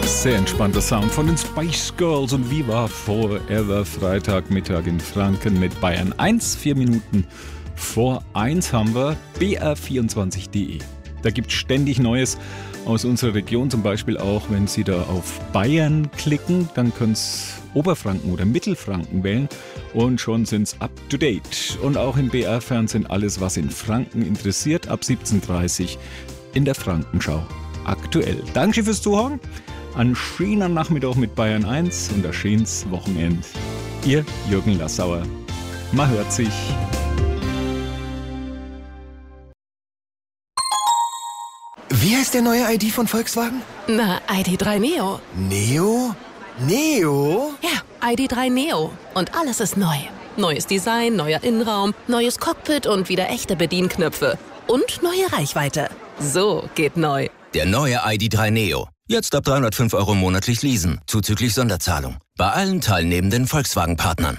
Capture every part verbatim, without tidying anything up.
Sehr entspannter Sound von den Spice Girls und Viva Forever. Freitagmittag in Franken mit Bayern eins. Vier Minuten vor eins haben wir B R vierundzwanzig punkt de. Da gibt es ständig Neues aus unserer Region. Zum Beispiel auch, wenn Sie da auf Bayern klicken, dann können Sie Oberfranken oder Mittelfranken wählen und schon sind Sie up to date. Und auch im B R-Fernsehen alles, was in Franken interessiert, ab siebzehn Uhr dreißig in der Frankenschau aktuell. Danke fürs Zuhören. Ein schöner Nachmittag mit Bayern eins und ein schönes Wochenende. Ihr Jürgen Lassauer. Man hört sich. Wie heißt der neue I D von Volkswagen? Na, I D drei Neo. Neo? Neo? Ja, I D drei Neo. Und alles ist neu. Neues Design, neuer Innenraum, neues Cockpit und wieder echte Bedienknöpfe. Und neue Reichweite. So geht neu. Der neue I D drei Neo. Jetzt ab dreihundertfünf Euro monatlich leasen, zuzüglich Sonderzahlung. Bei allen teilnehmenden Volkswagen-Partnern.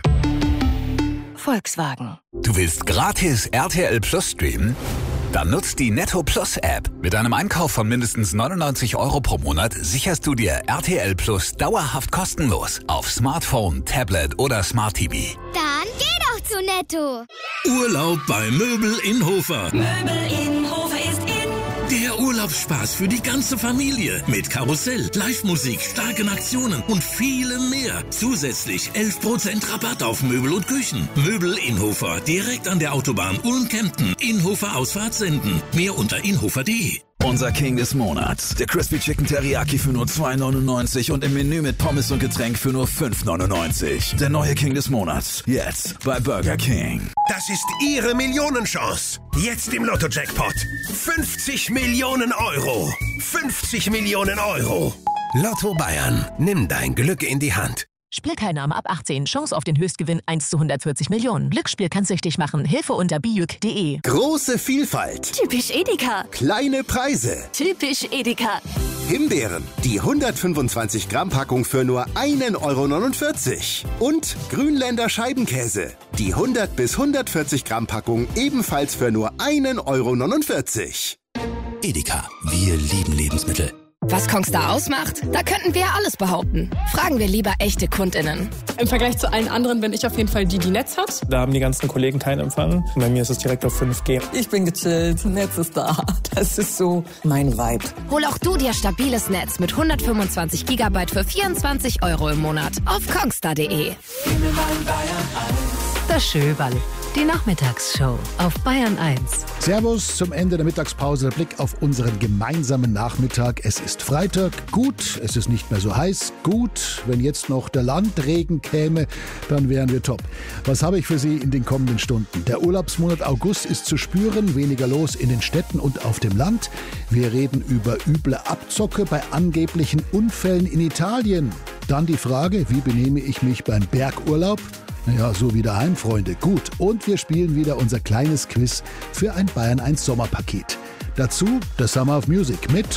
Volkswagen. Du willst gratis R T L Plus streamen? Dann nutzt die Netto Plus App. Mit einem Einkauf von mindestens neunundneunzig Euro pro Monat sicherst du dir R T L Plus dauerhaft kostenlos auf Smartphone, Tablet oder Smart T V. Dann geh doch zu Netto. Urlaub bei Möbel in Hofer. Möbel in Hofer ist in. Der Urlaubsspaß für die ganze Familie. Mit Karussell, Live-Musik, starken Aktionen und vielem mehr. Zusätzlich elf Prozent Rabatt auf Möbel und Küchen. Möbel Inhofer, direkt an der Autobahn Ulm-Kempten. Inhofer Ausfahrt senden. Mehr unter inhofer punkt de. Unser King des Monats. Der Crispy Chicken Teriyaki für nur zwei neunundneunzig und im Menü mit Pommes und Getränk für nur fünf neunundneunzig. Der neue King des Monats. Jetzt bei Burger King. Das ist Ihre Millionenchance. Jetzt im Lotto-Jackpot. fünfzig Millionen Euro. fünfzig Millionen Euro. Lotto Bayern. Nimm dein Glück in die Hand. Spielteilnahme ab achtzehn. Chance auf den Höchstgewinn eins zu hundertvierzig Millionen. Glücksspiel kann süchtig machen. Hilfe unter bijuk punkt de. Große Vielfalt. Typisch Edeka. Kleine Preise. Typisch Edeka. Himbeeren. Die hundertfünfundzwanzig Gramm Packung für nur ein Euro neunundvierzig. Und Grünländer Scheibenkäse. Die hundert bis hundertvierzig Gramm Packung ebenfalls für nur ein Euro neunundvierzig. Edeka. Wir lieben Lebensmittel. Was Kongstar ausmacht? Da könnten wir alles behaupten. Fragen wir lieber echte KundInnen. Im Vergleich zu allen anderen bin ich auf jeden Fall die, die Netz hat. Da haben die ganzen Kollegen keinen Empfang. Bei mir ist es direkt auf fünf G. Ich bin gechillt, Netz ist da. Das ist so mein Vibe. Hol auch du dir stabiles Netz mit hundertfünfundzwanzig Gigabyte für vierundzwanzig Euro im Monat auf kongstar punkt de. Das Schöberl. Die Nachmittagsshow auf Bayern eins. Servus zum Ende der Mittagspause. Der Blick auf unseren gemeinsamen Nachmittag. Es ist Freitag. Gut, es ist nicht mehr so heiß. Gut, wenn jetzt noch der Landregen käme, dann wären wir top. Was habe ich für Sie in den kommenden Stunden? Der Urlaubsmonat August ist zu spüren. Weniger los in den Städten und auf dem Land. Wir reden über üble Abzocke bei angeblichen Unfällen in Italien. Dann die Frage, wie benehme ich mich beim Bergurlaub? Ja, so wie daheim, Freunde. Gut. Und wir spielen wieder unser kleines Quiz für ein Bayern eins Sommerpaket. Dazu der Summer of Music mit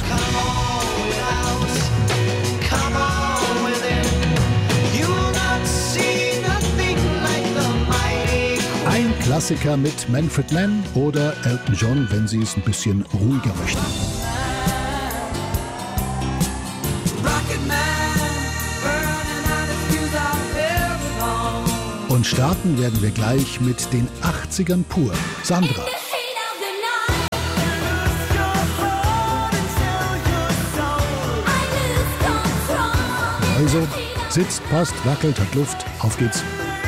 ein Klassiker mit Manfred Mann oder Elton John, wenn Sie es ein bisschen ruhiger möchten. Und starten werden wir gleich mit den achtzigern pur. Sandra. Also, sitzt, passt, wackelt, hat Luft. Auf geht's.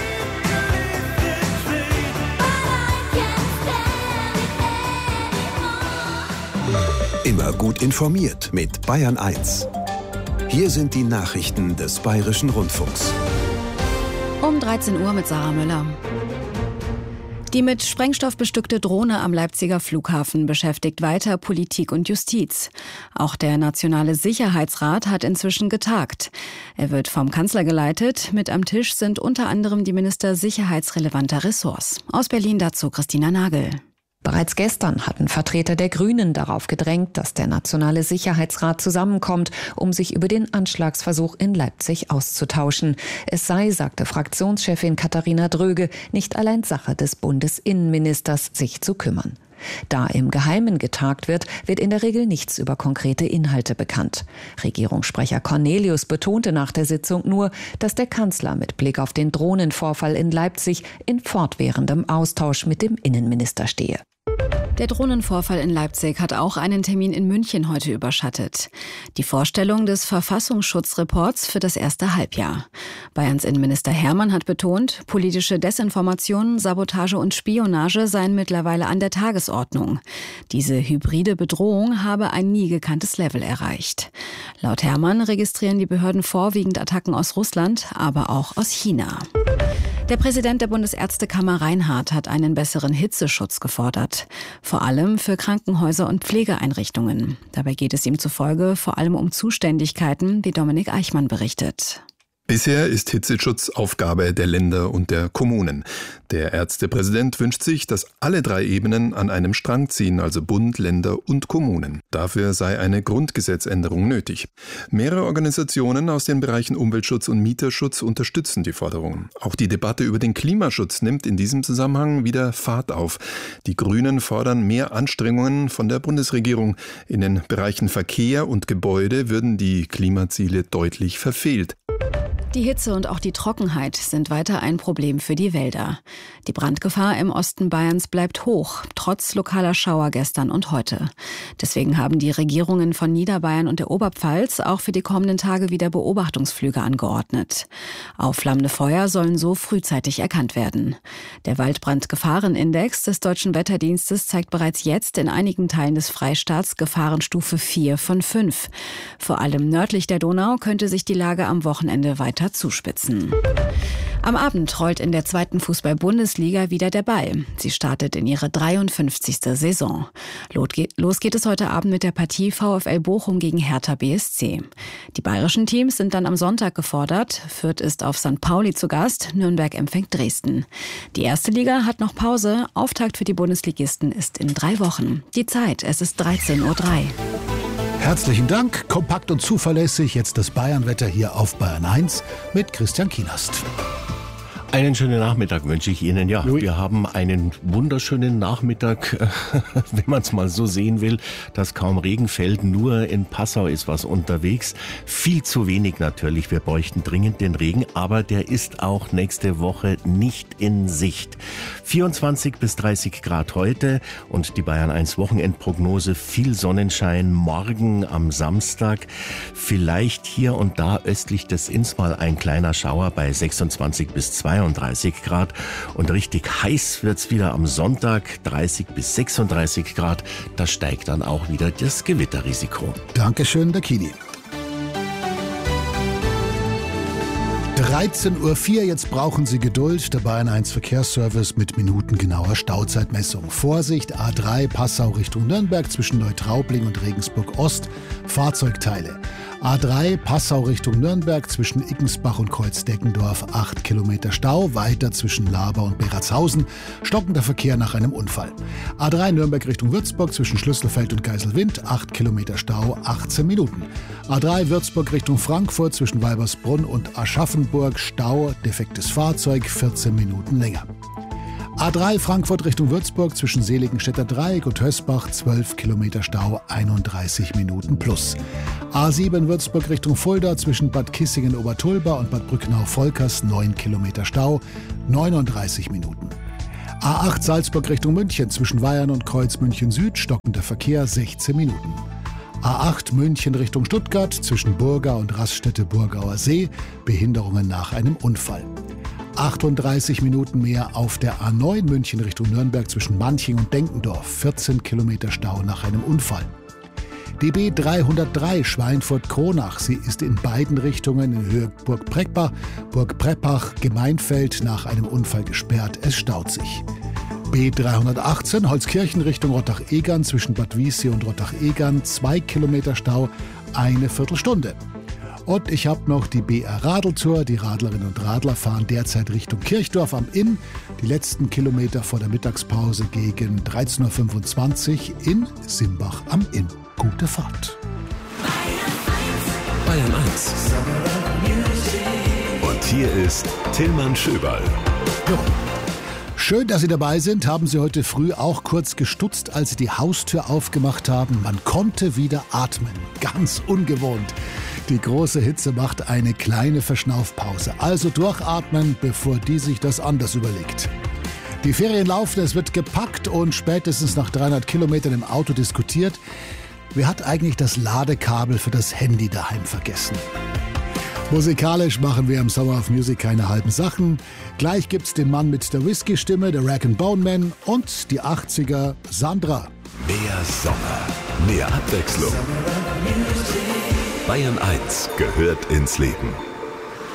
Immer gut informiert mit Bayern eins. Hier sind die Nachrichten des Bayerischen Rundfunks. Um dreizehn Uhr mit Sarah Müller. Die mit Sprengstoff bestückte Drohne am Leipziger Flughafen beschäftigt weiter Politik und Justiz. Auch der Nationale Sicherheitsrat hat inzwischen getagt. Er wird vom Kanzler geleitet. Mit am Tisch sind unter anderem die Minister sicherheitsrelevanter Ressorts. Aus Berlin dazu Christina Nagel. Bereits gestern hatten Vertreter der Grünen darauf gedrängt, dass der Nationale Sicherheitsrat zusammenkommt, um sich über den Anschlagsversuch in Leipzig auszutauschen. Es sei, sagte Fraktionschefin Katharina Dröge, nicht allein Sache des Bundesinnenministers, sich zu kümmern. Da im Geheimen getagt wird, wird in der Regel nichts über konkrete Inhalte bekannt. Regierungssprecher Cornelius betonte nach der Sitzung nur, dass der Kanzler mit Blick auf den Drohnenvorfall in Leipzig in fortwährendem Austausch mit dem Innenminister stehe. Der Drohnenvorfall in Leipzig hat auch einen Termin in München heute überschattet. Die Vorstellung des Verfassungsschutzreports für das erste Halbjahr. Bayerns Innenminister Hermann hat betont, politische Desinformation, Sabotage und Spionage seien mittlerweile an der Tagesordnung. Diese hybride Bedrohung habe ein nie gekanntes Level erreicht. Laut Hermann registrieren die Behörden vorwiegend Attacken aus Russland, aber auch aus China. Der Präsident der Bundesärztekammer Reinhardt hat einen besseren Hitzeschutz gefordert. Vor allem für Krankenhäuser und Pflegeeinrichtungen. Dabei geht es ihm zufolge vor allem um Zuständigkeiten, wie Dominik Eichmann berichtet. Bisher ist Hitzeschutz Aufgabe der Länder und der Kommunen. Der Ärztepräsident wünscht sich, dass alle drei Ebenen an einem Strang ziehen, also Bund, Länder und Kommunen. Dafür sei eine Grundgesetzänderung nötig. Mehrere Organisationen aus den Bereichen Umweltschutz und Mieterschutz unterstützen die Forderungen. Auch die Debatte über den Klimaschutz nimmt in diesem Zusammenhang wieder Fahrt auf. Die Grünen fordern mehr Anstrengungen von der Bundesregierung. In den Bereichen Verkehr und Gebäude würden die Klimaziele deutlich verfehlt. Die Hitze und auch die Trockenheit sind weiter ein Problem für die Wälder. Die Brandgefahr im Osten Bayerns bleibt hoch, trotz lokaler Schauer gestern und heute. Deswegen haben die Regierungen von Niederbayern und der Oberpfalz auch für die kommenden Tage wieder Beobachtungsflüge angeordnet. Aufflammende Feuer sollen so frühzeitig erkannt werden. Der Waldbrandgefahrenindex des Deutschen Wetterdienstes zeigt bereits jetzt in einigen Teilen des Freistaats Gefahrenstufe vier von fünf. Vor allem nördlich der Donau könnte sich die Lage am Wochenende weiter zuspitzen. Am Abend rollt in der zweiten Fußball-Bundesliga wieder der Ball. Sie startet in ihre dreiundfünfzigste Saison. Los geht es heute Abend mit der Partie VfL Bochum gegen Hertha B S C. Die bayerischen Teams sind dann am Sonntag gefordert. Fürth ist auf Sankt Pauli zu Gast, Nürnberg empfängt Dresden. Die erste Liga hat noch Pause. Auftakt für die Bundesligisten ist in drei Wochen. Die Zeit, es ist dreizehn Uhr drei. Herzlichen Dank, kompakt und zuverlässig. Jetzt das Bayernwetter hier auf Bayern eins mit Christian Kienast. Einen schönen Nachmittag wünsche ich Ihnen. Ja, Louis. Wir haben einen wunderschönen Nachmittag, wenn man es mal so sehen will, dass kaum Regen fällt. Nur in Passau ist was unterwegs. Viel zu wenig natürlich. Wir bräuchten dringend den Regen, aber der ist auch nächste Woche nicht in Sicht. vierundzwanzig bis dreißig Grad heute und die Bayern eins Wochenendprognose. Viel Sonnenschein morgen am Samstag. Vielleicht hier und da östlich des Inns mal ein kleiner Schauer bei sechsundzwanzig bis zweiunddreißig Grad und richtig heiß wird's wieder am Sonntag, dreißig bis sechsunddreißig Grad. Da steigt dann auch wieder das Gewitterrisiko. Dankeschön, der Kini. dreizehn Uhr vier, jetzt brauchen Sie Geduld. Der Bayern eins Verkehrsservice mit minutengenauer Stauzeitmessung. Vorsicht, A drei Passau Richtung Nürnberg zwischen Neutraubling und Regensburg Ost. Fahrzeugteile. A drei Passau Richtung Nürnberg zwischen Iggensbach und Kreuzdeckendorf acht Kilometer Stau, weiter zwischen Laber und Beratshausen, stockender Verkehr nach einem Unfall. A drei Nürnberg Richtung Würzburg zwischen Schlüsselfeld und Geiselwind acht Kilometer Stau, achtzehn Minuten. A drei Würzburg Richtung Frankfurt zwischen Weibersbrunn und Aschaffenburg, Stau, defektes Fahrzeug, vierzehn Minuten länger. A drei Frankfurt Richtung Würzburg zwischen Seligenstädter Dreieck und Hösbach, zwölf Kilometer Stau, einunddreißig Minuten plus. A sieben Würzburg Richtung Fulda zwischen Bad Kissingen-Obertulba und Bad Brücknau-Volkers, neun Kilometer Stau, neununddreißig Minuten. A acht Salzburg Richtung München zwischen Weyern und Kreuz München Süd, stockender Verkehr, sechzehn Minuten. A acht München Richtung Stuttgart zwischen Burga und Raststätte-Burgauer See, Behinderungen nach einem Unfall. achtunddreißig Minuten mehr auf der A neun München Richtung Nürnberg zwischen Manching und Denkendorf, vierzehn Kilometer Stau nach einem Unfall. D B dreihundertdrei Schweinfurt-Kronach, sie ist in beiden Richtungen in Höhe Burg-Preppach, Burg-Preppach, Gemeinfeld nach einem Unfall gesperrt, es staut sich. B dreihundertachtzehn Holzkirchen Richtung Rottach-Egern zwischen Bad Wiessee und Rottach-Egern, zwei Kilometer Stau, eine Viertelstunde. Und ich habe noch die B R Radeltour. Die Radlerinnen und Radler fahren derzeit Richtung Kirchdorf am Inn. Die letzten Kilometer vor der Mittagspause gegen dreizehn Uhr fünfundzwanzig in Simbach am Inn. Gute Fahrt. Bayern eins. Und hier ist Tillmann Schöberl. Jo. Schön, dass Sie dabei sind. Haben Sie heute früh auch kurz gestutzt, als Sie die Haustür aufgemacht haben? Man konnte wieder atmen. Ganz ungewohnt. Die große Hitze macht eine kleine Verschnaufpause. Also durchatmen, bevor die sich das anders überlegt. Die Ferien laufen, es wird gepackt und spätestens nach dreihundert Kilometern im Auto diskutiert. Wer hat eigentlich das Ladekabel für das Handy daheim vergessen? Musikalisch machen wir im Summer of Music keine halben Sachen. Gleich gibt's den Mann mit der Whisky-Stimme, der Rag and Bone Man und die achtziger Sandra. Mehr Sommer, mehr Abwechslung. Bayern eins gehört ins Leben.